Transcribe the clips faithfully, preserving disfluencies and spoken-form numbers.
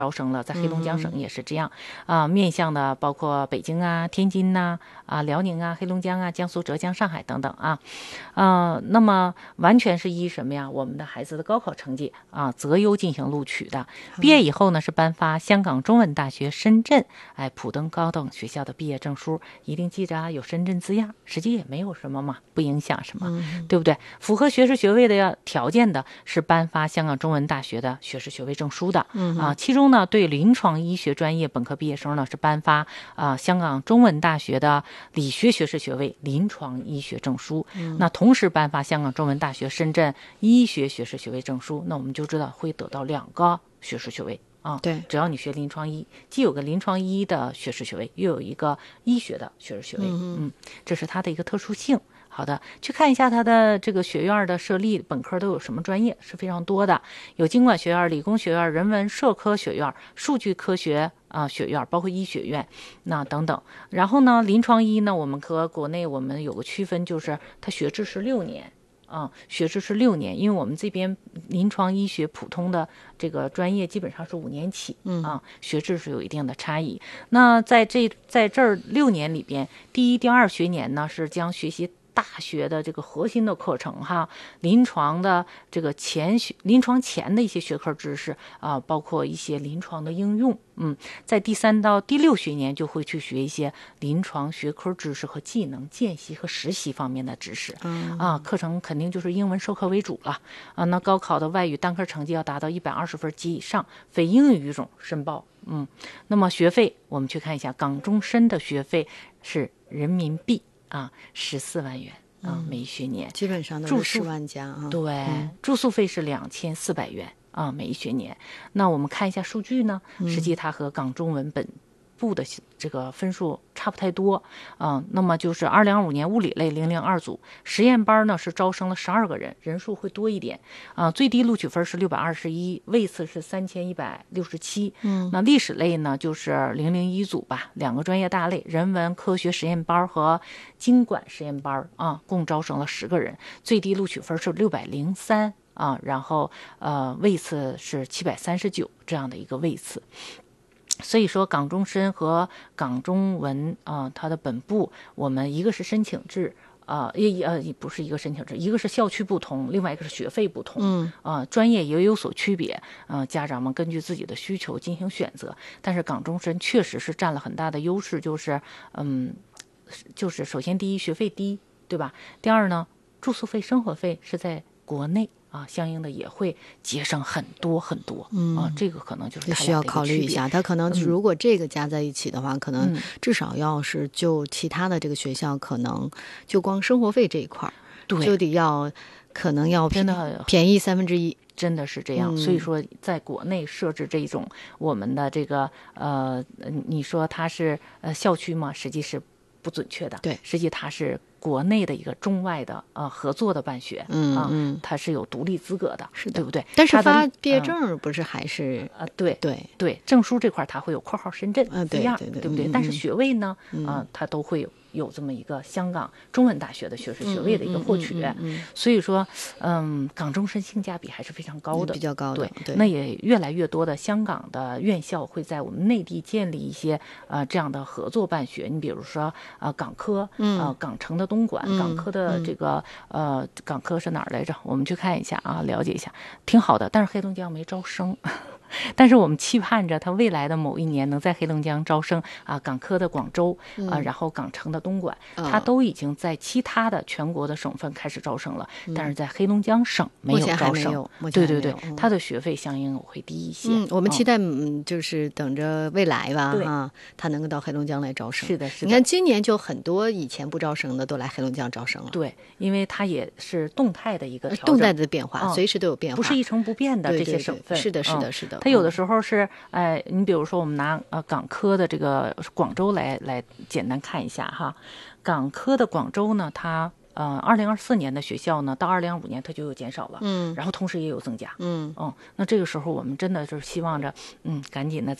招生了，在黑龙江省也是这样啊、呃，面向的包括北京啊、天津呐、啊、啊辽宁啊、黑龙江啊、江苏、浙江、上海等等啊，呃，那么完全是依什么呀？我们的孩子的高考成绩啊择优进行录取的。毕业以后呢，是颁发香港中文大学深圳哎普登高等学校的毕业证书，一定记着啊，有深圳字样，实际也没有什么嘛，不影响什么，嗯、对不对？符合学士学位的条件的是颁发香港中文大学的学士学位证书的、嗯、啊，其中呢，对临床医学专业本科毕业生呢是颁发啊香港中文大学的理学学士学位临床医学证书、嗯、那同时颁发香港中文大学深圳医学学士学位证书，那我们就知道会得到两个学士学位啊， 对， 只要你学临床医，既有个临床医的学士学位，又有一个医学的学士学位，嗯, 嗯，这是它的一个特殊性。好的，去看一下它的这个学院的设立，本科都有什么专业，是非常多的，有经管学院、理工学院、人文社科学院、数据科学啊、呃、学院，包括医学院那等等。然后呢，临床医呢，我们和国内我们有个区分，就是它学制是六年。啊、嗯，学制是六年，因为我们这边临床医学普通的这个专业基本上是五年起，嗯啊，学制是有一定的差异。那在这在这儿六年里边，第一、第二学年呢是将学习大学的这个核心的课程哈，临床的这个前学临床前的一些学科知识啊，包括一些临床的应用。嗯，在第三到第六学年就会去学一些临床学科知识和技能、见习和实习方面的知识。嗯啊，课程肯定就是英文授课为主了啊。那高考的外语单科成绩要达到一百二十分及以上，非英语语种申报。嗯，那么学费我们去看一下，港中深的学费是人民币啊十四万元啊、嗯、每一学年， 基本上都是十万加啊。 对、嗯，住宿费是两千四百元。啊，每一学年。那我们看一下数据呢，实际它和港中文本部的这个分数差不太多啊、呃。那么就是二零二五年物理类零零二组实验班呢是招生了十二个人，人数会多一点啊、呃。最低录取分是六百二十一，位次是三千一百六十七。嗯，那历史类呢就是零零一组吧，两个专业大类，人文科学实验班和经管实验班啊，共招生了十个人，最低录取分是六百零三。啊，然后呃位次是七百三十九这样的一个位次，所以说港中深和港中文啊、呃，它的本部我们一个是申请制啊，也呃不是一个申请制，一个是校区不同，另外一个是学费不同，嗯啊、呃，专业也有所区别，嗯、呃，家长们根据自己的需求进行选择，但是港中深确实是占了很大的优势，就是嗯，就是首先第一学费低，对吧？第二呢，住宿费、生活费是在国内。啊，相应的也会节省很多很多，嗯啊，这个可能就是需要考虑一下。他可能如果这个加在一起的话，嗯、可能至少要是就其他的这个学校，可能就光生活费这一块儿， 对， 就得要可能要真的便宜三分之一， 真的是这样。嗯、所以说，在国内设置这种我们的这个呃，你说它是呃校区吗？实际是不准确的， 对， 实际它是。国内的一个中外的呃合作的办学， 嗯啊， 嗯， 它是有独立资格的， 是的， 对不对？ 但是发毕业证不是还是啊、嗯呃？对对对，证书这块它会有括号深圳啊， 字样， 对对对不对？ 嗯、 但是学位呢，啊、 嗯呃，它都会有。有这么一个香港中文大学的学士学位的一个获取， 嗯嗯嗯嗯、 所以说，嗯，港中深性价比还是非常高的， 比较高的。 对， 对那也越来越多的香港的院校会在我们内地建立一些呃这样的合作办学。你比如说呃港科，呃港城的东莞， 嗯、 港科的这个、嗯、呃港科是哪儿来着？我们去看一下啊，了解一下，挺好的。但是黑龙江没招生。但是我们期盼着它未来的某一年能在黑龙江招生啊，港科的广州啊，然后港城的东莞， 嗯、 它都已经在其他的全国的省份开始招生了，嗯、但是在黑龙江省没有招生。对对对， 嗯、 它的学费相应会低一些。 嗯，我们期待嗯，就是等着未来吧，哈，它能够到黑龙江来招生。 是的，是的。 你看今年就很多以前不招生的都来黑龙江招生了。 对，因为它也是动态的一个调整， 动态的变化， 嗯、 随时都有变化， 不是一成不变的这些省份。 对对对是的，是的，是的。 它有的时候是，哎、呃，你比如说我们拿呃港科的这个广州来来简单看一下哈，港科的广州呢，它呃二零二四年的学校呢，到二零二五年它就有减少了， 嗯， 然后同时也有增加， 嗯嗯，那这个时候我们真的是希望着，嗯，赶紧的在。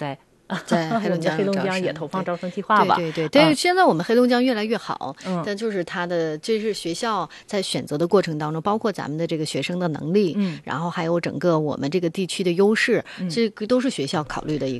在黑龙江黑龙江也投放招生计划吧？ 对对对，但是现在我们黑龙江越来越好， 嗯， 但就是它的这是学校在选择的过程当中，包括咱们的这个学生的能力， 嗯， 然后还有整个我们这个地区的优势，这个都是学校考虑的一